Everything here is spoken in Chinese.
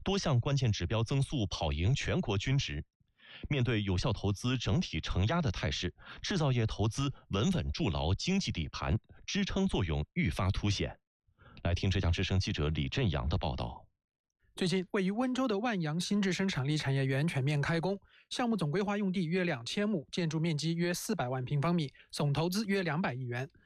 多项关键指标增速跑赢全国均值。面对有效投资整体承压的态势，制造业投资稳稳筑牢经济底盘，支撑作用愈发凸显。来听浙江之声记者李振阳的报道。 最近，位于温州的万阳新质生产力产业园全面开工，项目总规划用地约2000亩，建筑面积约400万平方米，总投资约200亿元。